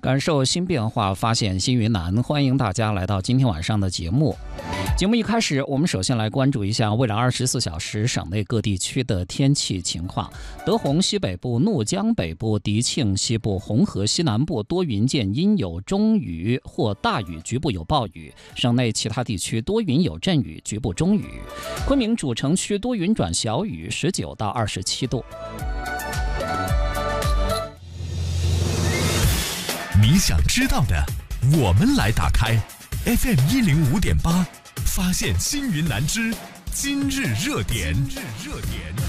感受新变化，发现新云南，欢迎大家来到今天晚上的节目。节目一开始，我们首先来关注一下未来24小时省内各地区的天气情况。德宏西北部、怒江北部、迪庆西部、红河西南部多云见阴有中雨或大雨，局部有暴雨。省内其他地区多云有阵雨，局部中雨。昆明主城区多云转小雨，19到27度。 你想知道的，我们来打开 FM 105.8，发现新云南之今日热点。